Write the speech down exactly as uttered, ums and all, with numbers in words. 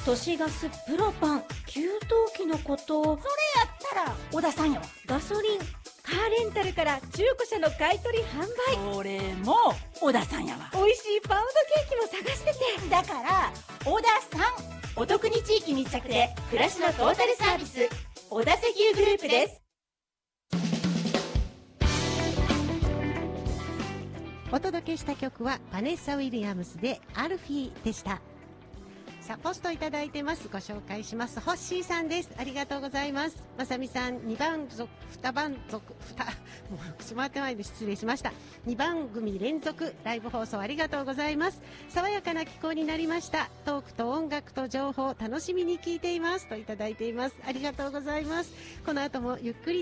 都市ガスプロパン給湯器のこと。 それやったら小田さんやわ。 ガソリン、カーレンタルから中古車の買い取り販売。 それも小田さんやわ。 美味しいパウンドケーキも探してて。 だから小田さん。お得に地域密着で暮らしのトータルサービス、小田石油グループです。 お届けした曲はバネッサ・ウィリアムスでアルフィーでした。さあ、ポストいただいてます。ご紹介します。ホッシーさんです。ありがとうございます。まさみさん、にばん続、にばん続、ふた、もう口回ってないで失礼しました。にばん組連続ライブ放送ありがとうございます。爽やかな気候になりました。トークと音楽と情報楽しみに聞いていますといただいています。ありがとうございます。この後もゆっくり